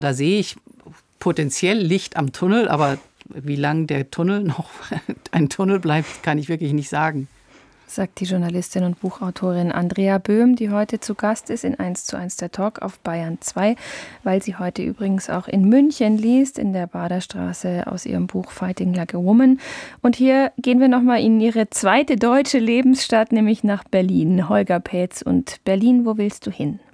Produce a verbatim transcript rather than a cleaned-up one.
Da sehe ich potenziell Licht am Tunnel, aber wie lang der Tunnel noch ein Tunnel bleibt, kann ich wirklich nicht sagen. Sagt die Journalistin und Buchautorin Andrea Böhm, die heute zu Gast ist in eins zu eins der Talk auf Bayern zwei, weil sie heute übrigens auch in München liest, in der Baderstraße aus ihrem Buch Fighting Like a Woman. Und hier gehen wir nochmal in ihre zweite deutsche Lebensstadt, nämlich nach Berlin. Holger Paetz und Berlin, wo willst du hin?